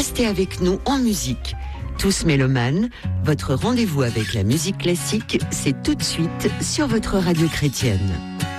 restez avec nous en musique. Tous mélomanes, votre rendez-vous avec la musique classique, c'est tout de suite sur votre radio chrétienne.